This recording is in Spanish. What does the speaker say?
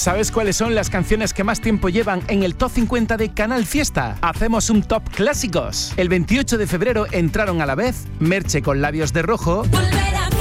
¿Sabes cuáles son las canciones que más tiempo llevan en el Top 50 de Canal Fiesta? Hacemos un Top Clásicos. El 28 de febrero entraron a la vez Merche con Labios de Rojo,